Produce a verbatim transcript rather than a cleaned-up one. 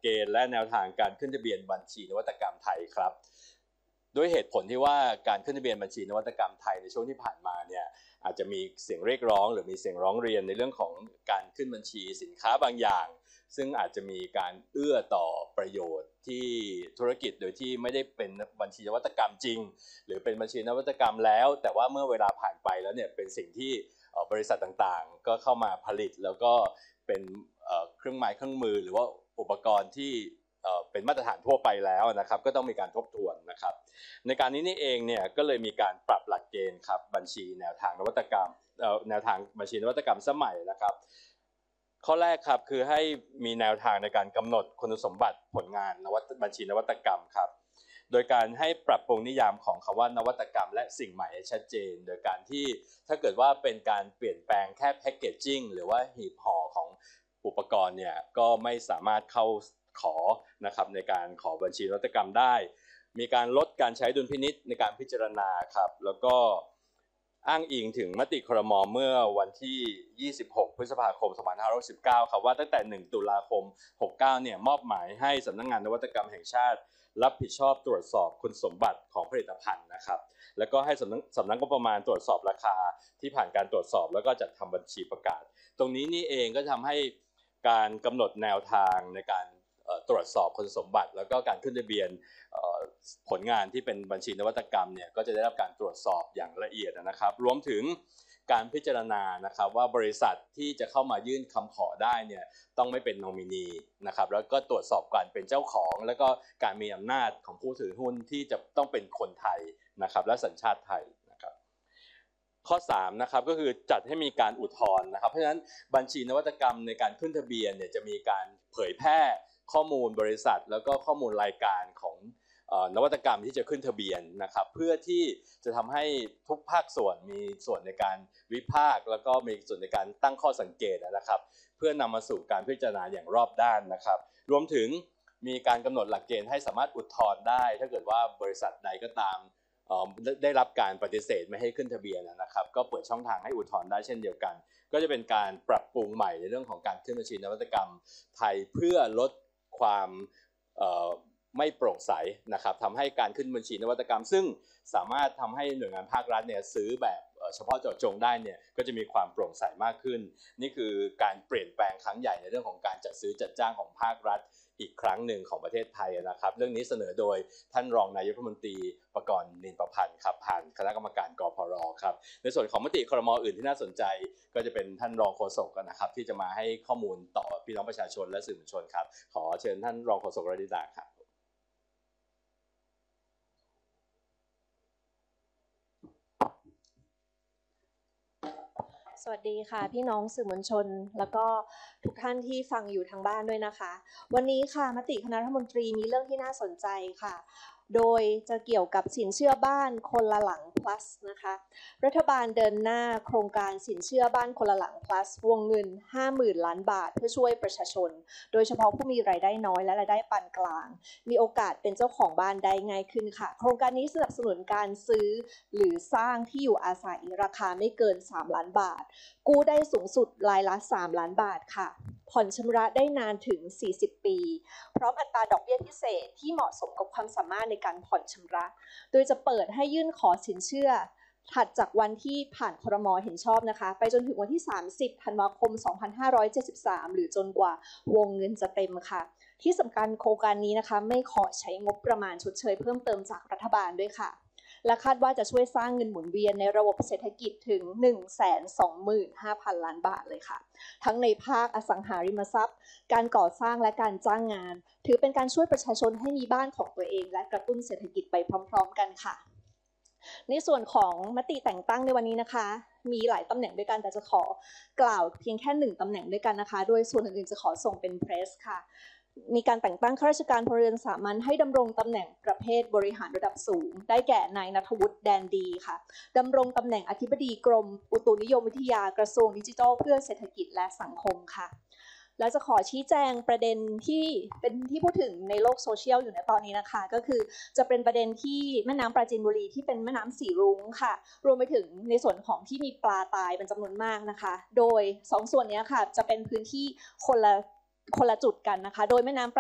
เกณฑ์และแนวทางการขึ้นทะเบียนบัญชีนวัตกรรมไทยครับด้วยเหตุผลที่ว่าการขึ้นทะเบียนบัญชีนวัตกรรมไทยในช่วงที่ผ่านมาเนี่ยอาจจะมีเสียงเรียกร้องหรือมีเสียงร้องเรียนในเรื่องของการขึ้นบัญชีสินค้าบางอย่างซึ่งอาจจะมีการเอื้อต่อประโยชน์ที่ธุรกิจโดยที่ไม่ได้เป็นบัญชีนวัตกรรมจริงหรือเป็นบัญชีนวัตกรรมแล้วแต่ว่าเมื่อเวลาผ่านไปแล้วเนี่ยเป็นสิ่งที่บริษัทต่างๆก็เข้ามาผลิตแล้วก็เป็นเครื่องไม้เครื่องมือหรือว่าอุปกรณ์ที่เป็นมาตรฐานทั่วไปแล้วนะครับก็ต้องมีการทบทวนนะครับในการนี้นี่เองเนี่ยก็เลยมีการปรับหลักเกณฑ์ครับบัญชีแนวทางนวัตกรรมแนวทางบัญชีนวัตกรรมสมัยนะครับข้อแรกครับคือให้มีแนวทางในการกำหนดคุณสมบัติผลงานนวัตบัญชีนวัตกรรมครับโดยการให้ปรับปรุงนิยามของคำว่านวัตกรรมและสิ่งใหม่ให้ชัดเจนโดยการที่ถ้าเกิดว่าเป็นการเปลี่ยนแปลงแค่แพคเกจจิ้งหรือว่าหีบห่อของอุปกรณ์เนี่ยก็ไม่สามารถเข้าขอนะครับในการขอบัญชีนวัตกรรมได้มีการลดการใช้ดุลพินิจในการพิจารณาครับแล้วก็อ้างอิงถึงมติครม.เมื่อวันที่ยี่สิบหกพฤษภาคมสองพันห้าร้อยสิบเก้าครับว่าตั้งแต่หนึ่งตุลาคมหกสิบเก้าเนี่ยมอบหมายให้สำนักงานนวัตกรรมแห่งชาติรับผิดชอบตรวจสอบคุณสมบัติของผลิตภัณฑ์นะครับแล้วก็ให้สำนักสำนักงบประมาณตรวจสอบราคาที่ผ่านการตรวจสอบแล้วก็จัดทำบัญชีประกาศตรงนี้นี่เองก็ทำให้การกำหนดแนวทางในการตรวจสอบคุณสมบัติแล้วก็การขึ้นทะเบียนผลงานที่เป็นบัญชีนวัตกรรมเนี่ยก็จะได้รับการตรวจสอบอย่างละเอียดนะครับรวมถึงการพิจารณานะครับว่าบริษัทที่จะเข้ามายื่นคำขอได้เนี่ยต้องไม่เป็นโนมินีนะครับแล้วก็ตรวจสอบการเป็นเจ้าของแล้วก็การมีอำนาจของผู้ถือหุ้นที่จะต้องเป็นคนไทยนะครับและสัญชาติไทยนะครับข้อสามนะครับก็คือจัดให้มีการอุทธรณ์นะครับเพราะฉะนั้นบัญชีนวัตกรรมในการขึ้นทะเบียนเนี่ยจะมีการเผยแพร่ข้อมูลบริษัทแล้วก็ข้อมูลรายการของนวัตกรรมที่จะขึ้นทะเบียนนะครับเพื่อที่จะทำให้ทุกภาคส่วนมีส่วนในการวิพากษ์แล้วก็มีส่วนในการตั้งข้อสังเกตนะครับเพื่อนำมาสู่การพิจารณาอย่างรอบด้านนะครับรวมถึงมีการกำหนดหลักเกณฑ์ให้สามารถอุทธรณ์ได้ถ้าเกิดว่าบริษัทใดก็ตามได้รับการปฏิเสธไม่ให้ขึ้นทะเบียนนะครับก็เปิดช่องทางให้อุทธรณ์ได้เช่นเดียวกันก็จะเป็นการปรับปรุงใหม่ในเรื่องของการขึ้นบัญชีนวัตกรรมไทยเพื่อลดความไม่โปร่งใสนะครับทำให้การขึ้นบัญชีนวัตกรรมซึ่งสามารถทำให้หน่วยงานภาครัฐเนี่ยซื้อแบบเฉพาะเจาะจงได้เนี่ยก็จะมีความโปร่งใสมากขึ้นนี่คือการเปลี่ยนแปลงครั้งใหญ่ในเรื่องของการจัดซื้อจัดจ้างของภาครัฐอีกครั้งหนึ่งของประเทศไทยนะครับเรื่องนี้เสนอโดยท่านรองนายกรัฐมนตรีประกรณ์นินประพันธ์ครับผ่านคณะกรรมการกพรครับในส่วนของมติครม.อื่นที่น่าสนใจก็จะเป็นท่านรองโฆษกนะครับที่จะมาให้ข้อมูลต่อพี่น้องประชาชนและสื่อมวลชนครับขอเชิญท่านรองโฆษกรดิดาครับสวัสดีค่ะพี่น้องสื่อมวลชนแล้วก็ทุกท่านที่ฟังอยู่ทางบ้านด้วยนะคะวันนี้ค่ะมติคณะรัฐมนตรีมีเรื่องที่น่าสนใจค่ะโดยจะเกี่ยวกับสินเชื่อบ้านคนละหลัง plus นะคะรัฐบาลเดินหน้าโครงการสินเชื่อบ้านคนละหลัง plus วงเงิน ห้าหมื่น ล้านบาทเพื่อช่วยประชาชนโดยเฉพาะผู้มีรายได้น้อยและรายได้ปานกลางมีโอกาสเป็นเจ้าของบ้านได้ง่ายขึ้นค่ะโครงการนี้สนับสนุนการซื้อหรือสร้างที่อยู่อาศัยราคาไม่เกินสามล้านบาทกู้ได้สูงสุดรายละสามล้านบาทค่ะผ่อนชำระได้นานถึงสี่สิบปีพร้อมอัตราดอกเบี้ยพิเศษที่เหมาะสมกับความสามารถในการผ่อนชำระโดยจะเปิดให้ยื่นขอสินเชื่อถัดจากวันที่ผ่านครม.เห็นชอบนะคะไปจนถึงวันที่สามสิบธันวาคมสองพันห้าร้อยเจ็ดสิบสามหรือจนกว่าวงเงินจะเต็มค่ะที่สำคัญโครงการนี้นะคะไม่ขอใช้งบประมาณชดเชยเพิ่มเติมจากรัฐบาลด้วยค่ะและคาดว่าจะช่วยสร้างเงินหมุนเวียนในระบบเศรษฐกิจถึง หนึ่งแสนสองหมื่นห้าพัน ล้านบาทเลยค่ะทั้งในภาคอสังหาริมทรัพย์การก่อสร้างและการจ้างงานถือเป็นการช่วยประชาชนให้มีบ้านของตัวเองและกระตุ้นเศรษฐกิจไปพร้อมๆกันค่ะในส่วนของมติแต่งตั้งในวันนี้นะคะมีหลายตำแหน่งด้วยกันแต่จะขอกล่าวเพียงแค่หนึ่งตำแหน่งด้วยกันนะคะโดยส่วนอื่นๆจะขอส่งเป็นเพรสค่ะมีการแต่งตั้งข้าราชการพลเรือนสามัญให้ดำรงตำแหน่งประเภทบริหารระดับสูงได้แก่นายณัฐวุฒิแดนดีค่ะดำรงตำแหน่งอธิบดีกรมอุตุนิยมวิทยากระทรวงดิจิทัลเพื่อเศรษฐกิจและสังคมค่ะและจะขอชี้แจงประเด็นที่เป็นที่พูดถึงในโลกโซเชียลอยู่ในตอนนี้นะคะก็คือจะเป็นประเด็นที่แม่น้ำปราจีนบุรีที่เป็นแม่น้ำสีรุ้งค่ะรวมไปถึงในส่วนของที่มีปลาตายเป็นจำนวนมากนะคะโดยสองส่วนนี้ค่ะจะเป็นพื้นที่คนละคนละจุดกันนะคะโดยแม่น้ำ